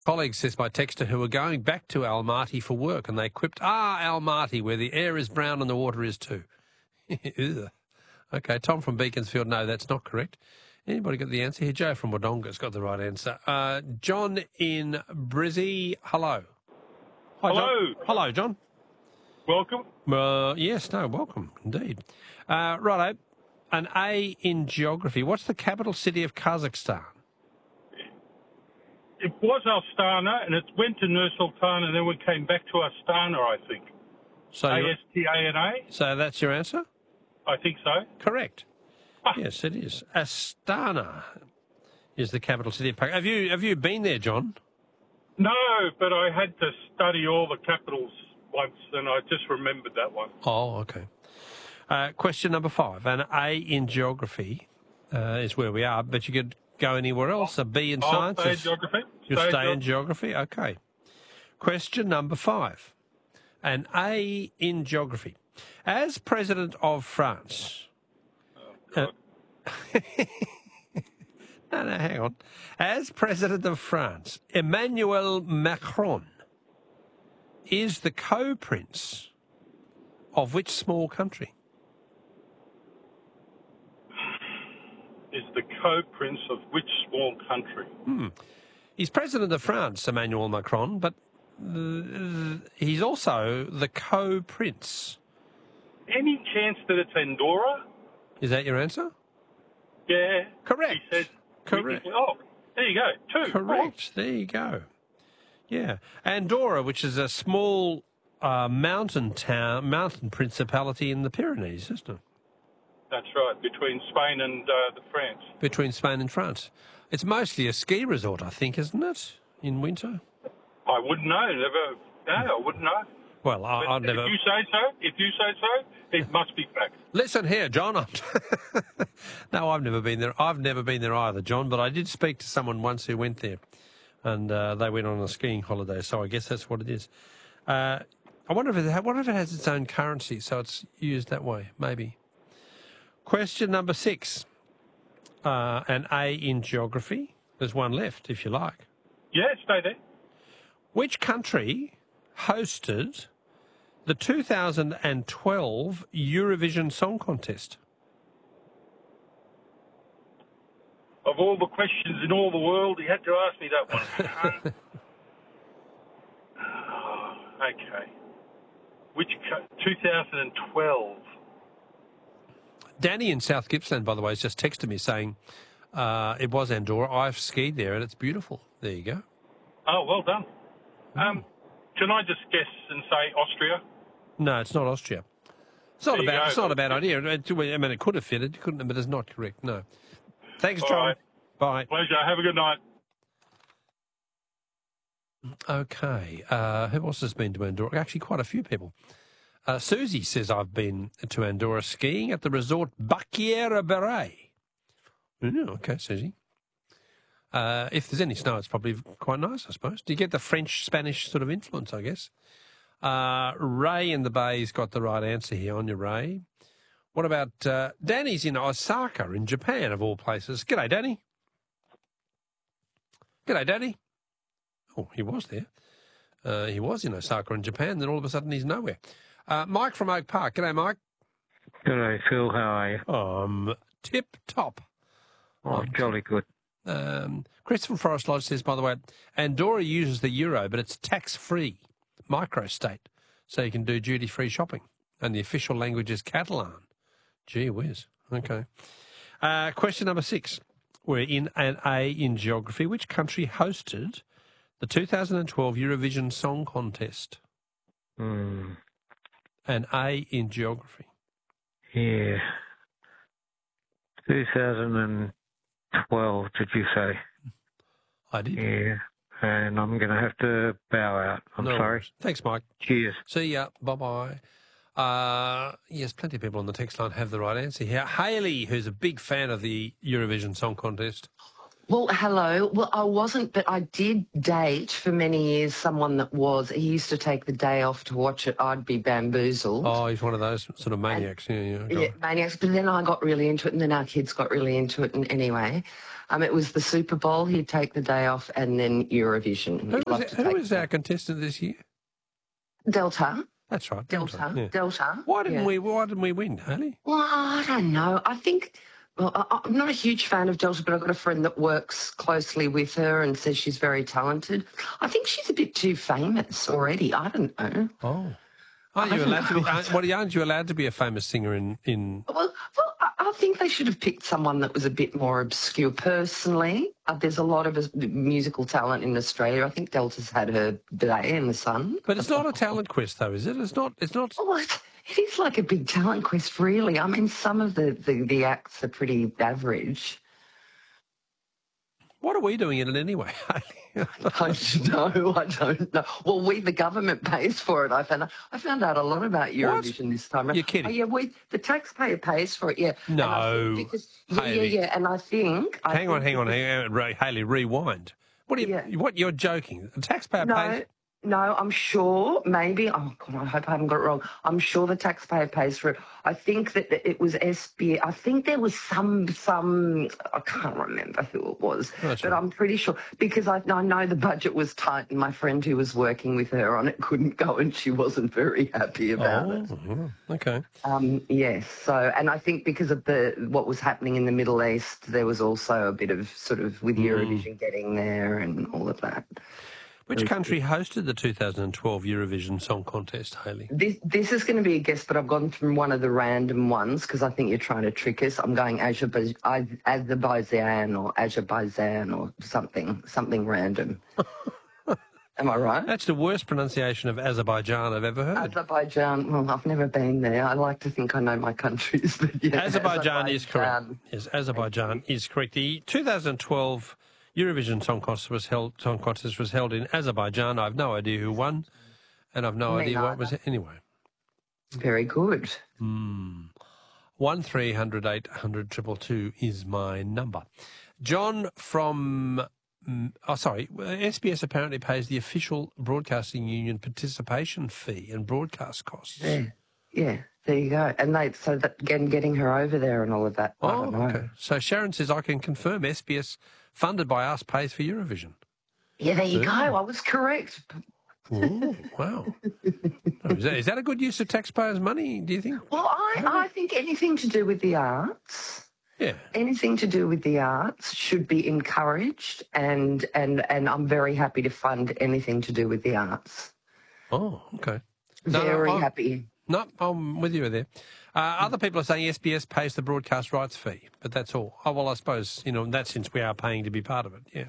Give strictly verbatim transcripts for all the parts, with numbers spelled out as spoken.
Colleague says my texter who were going back to Almaty for work and they quipped, ah, Almaty, where the air is brown and the water is too. Okay, Tom from Beaconsfield, no, that's not correct. Anybody got the answer here? Joe from Wodonga's got the right answer. Uh, John in Brizzy, hello. Hi, Hello. John. Hello, John. Welcome. Uh, yes, no, welcome, indeed. Uh, righto, an A in geography. What's the capital city of Kazakhstan? It was Astana, and it went to Nur-Sultan, and then we came back to Astana, I think. So A you're- S T A N A? So that's your answer? I think so. Correct. Ah. Yes, it is. Astana is the capital city of Pakistan. Have you, have you been there, John? No, but I had to study all the capitals once, and I just remembered that one. Oh, okay. Uh, question number five. An A in geography uh, is where we are, but you could go anywhere else. A B in I'll science. stay in is- geography. You'll Stay in stay in geography. geography? Okay. Question number five. An A in geography. As President of France... Uh, no, no, hang on. As President of France, Emmanuel Macron is the co-prince of which small country? Is the co-prince of which small country? Hmm. He's President of France, Emmanuel Macron, but uh, he's also the co-prince. Any chance that it's Andorra? Is that your answer? Yeah. Correct. He said, Correct. Oh, there you go. Two. Correct. There you go. Yeah. Andorra, which is a small uh, mountain town, mountain principality in the Pyrenees, isn't it? That's right, between Spain and uh, the France. Between Spain and France. It's mostly a ski resort, I think, isn't it, in winter? I wouldn't know. Never. No, I wouldn't know. Well, I, But I'd never... If you say so, if you say so, it must be fact. Listen here, John. I'm no, I've never been there. I've never been there either, John, but I did speak to someone once who went there, and uh, they went on a skiing holiday, so I guess that's what it is. Uh, I wonder if it, I wonder if it has its own currency, so it's used that way, maybe. Question number six. Uh, an A in geography. There's one left, if you like. Yeah, stay there. Which country hosted the two thousand twelve Eurovision Song Contest? Of all the questions in all the world, he had to ask me that one. Okay. Which co- two thousand twelve? Danny in South Gippsland, by the way, has just texted me saying uh, it was Andorra. I've skied there and it's beautiful. There you go. Oh, well done. Um, can I just guess and say Austria? No, it's not Austria. It's not There a you bad. go. It's not a bad idea. It- I mean, it could have fitted, couldn't it? But it's not correct. No. Thanks, All John. right. Bye. Pleasure. Have a good night. Okay. Uh, who else has been to Andorra? Actually, quite a few people. Uh, Susie says I've been to Andorra skiing at the resort Baquiera Beret. Mm, okay, Susie. Uh, if there's any snow, it's probably quite nice, I suppose. Do you get the French-Spanish sort of influence, I guess? Uh, Ray in the Bay's got the right answer here on your Ray. What about uh, Danny's in Osaka in Japan, of all places? G'day, Danny. G'day, Danny. Oh, he was there. Uh, he was in Osaka in Japan, then all of a sudden he's nowhere. Uh, Mike from Oak Park. G'day, Mike. G'day, Phil. How are you? Um, tip-top. Oh, jolly good. Um, Chris from Forest Lodge says, by the way, Andorra uses the euro, but it's tax-free, microstate, so you can do duty-free shopping. And the official language is Catalan. Gee whiz. Okay. Uh, question number six. We're in an A in geography. Which country hosted the two thousand twelve Eurovision Song Contest? Hmm. An A in geography. Yeah. two thousand twelve, did you say? I did. Yeah. And I'm going to have to bow out. I'm No sorry. worries. Thanks, Mike. Cheers. See ya. Bye-bye. Uh, yes, plenty of people on the text line have the right answer here. Haley, who's a big fan of the Eurovision Song Contest. Well, hello. Well, I wasn't, but I did date for many years someone that was. He used to take the day off to watch it. I'd be bamboozled. Oh, he's one of those sort of maniacs. And, yeah, yeah, yeah, maniacs. But then I got really into it, and then our kids got really into it. And anyway, um, it was the Super Bowl. He'd take the day off, and then Eurovision. Who was, it, who was our contestant this year? Delta. That's right, Delta. Delta. Yeah. Delta. Why didn't yeah. we? Why didn't we win, Hayley? Well, I don't know. I think. Well, I, I'm not a huge fan of Delta, but I've got a friend that works closely with her and says she's very talented. I think she's a bit too famous already. I don't know. Oh. Aren't you allowed to be? Aren't, what, aren't you allowed to be a famous singer in? in... Well, well, I think they should have picked someone that was a bit more obscure. Personally, uh, there's a lot of musical talent in Australia. I think Delta's had her day in the sun. But it's not a talent quest, though, is it? It's not. It's not. Oh, it, it is like a big talent quest, really. I mean, some of the, the, the acts are pretty average. What are we doing in it anyway? I don't know. I don't know. Well, we the government pays for it. I found I found out a lot about Eurovision what? this time. You're kidding? Oh, yeah, we the taxpayer pays for it. Yeah. No. Because, yeah, yeah, yeah. And I think. I hang think on, hang on, hang on, Ray, Hayley. Rewind. What are you? Yeah. What you're joking? The taxpayer No. pays. No, I'm sure, maybe, oh, God, I hope I haven't got it wrong. I'm sure the taxpayer pays for it. I think that it was S B S. I think there was some, some I can't remember who it was, That's but right. I'm pretty sure, because I, I know the budget was tight and my friend who was working with her on it couldn't go and she wasn't very happy about Oh, it. okay. Um, yes, so, and I think because of the what was happening in the Middle East, there was also a bit of sort of with Eurovision getting there and all of that. Which country hosted the two thousand twelve Eurovision Song Contest, Hayley? This this is going to be a guess, but I've gone from one of the random ones because I think you're trying to trick us. I'm going Azerbaijan, Azerbaijan or Azerbaijan or something, something random. Am I right? That's the worst pronunciation of Azerbaijan I've ever heard. Azerbaijan. Well, I've never been there. I like to think I know my countries, but yeah, Azerbaijan is correct. Yes, Azerbaijan is correct. The two thousand twelve Eurovision Song Contest was held. Song Contest was held in Azerbaijan. I've no idea who won, and I've no Me idea what neither. was anyway. Very good. Mm. One three hundred eight hundred triple two is my number. John from. Mm, Oh, sorry. S B S apparently pays the official Broadcasting Union participation fee and broadcast costs. Yeah, yeah. There you go. And they so that again, getting her over there and all of that. I Oh, don't know. okay. So Sharon says I can confirm S B S funded by us pays for Eurovision. Yeah, there you Yeah. go. I was correct. Ooh, wow. Oh, is, that, is that a good use of taxpayers' money, do you think? Well, I, I think anything to do with the arts, Yeah. anything to do with the arts should be encouraged, and and and I'm very happy to fund anything to do with the arts. Oh, okay. No, Very I'm- happy. No, I'm with you there. Uh, other people are saying S B S pays the broadcast rights fee, but that's all. Oh, well, I suppose, you know, in that sense we are paying to be part of it, yeah.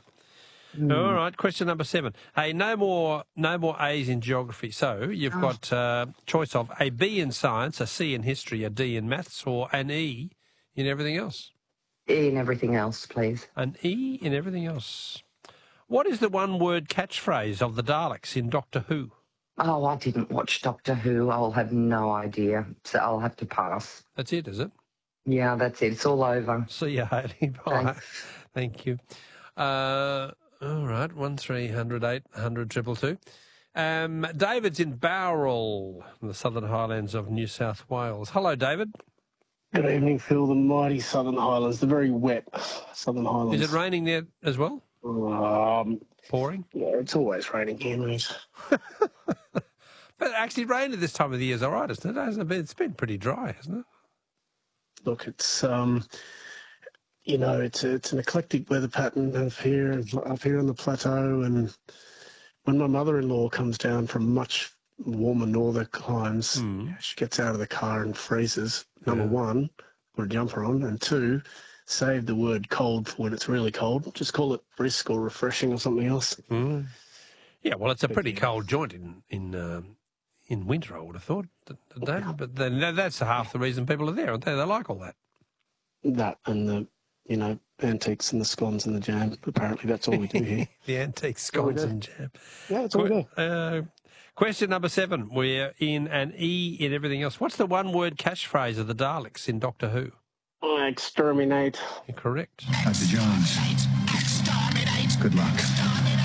All right, question number seven. Hey, no more no more A's in geography. So you've got uh, choice of a B in science, a C in history, a D in maths, or an E in everything else. E and everything else, please. An E in everything else. What is the one-word catchphrase of the Daleks in Doctor Who? Oh, I didn't watch Doctor Who. I'll have no idea, so I'll have to pass. That's it, is it? Yeah, that's it. It's all over. See you, Hayley. Bye. Thanks. Thank you. Uh, all right, one three hundred eight hundred triple two. Um, David's in Bowral, in the Southern Highlands of New South Wales. Hello, David. Good evening, Phil. The mighty Southern Highlands, the very wet Southern Highlands. Is it raining there as well? Um, Pouring? yeah, it's always raining here, mate. But actually, rain at this time of the year is all right, isn't it? Hasn't it been, it's been pretty dry, hasn't it? Look, it's um, you know, it's it's an eclectic weather pattern up here, up here on the plateau, and when my mother-in-law comes down from much warmer northern climes, Mm. she gets out of the car and freezes. Number Yeah. one, put a jumper on, and two, save the word cold for when it's really cold. Just call it brisk or refreshing or something else. Mm. Yeah, well, it's a pretty cold joint in in um, in winter, I would have thought, David. But then that's half the reason people are there, aren't they? They like all that. That and the, you know, antiques and the scones and the jam. Apparently that's all we do here. The antique all we scones do. and jam. Yeah, that's all we do. Uh, question number seven. We're in an E in everything else. What's the one-word catchphrase of the Daleks in Doctor Who? I exterminate. You're correct. Doctor Jones. Good luck.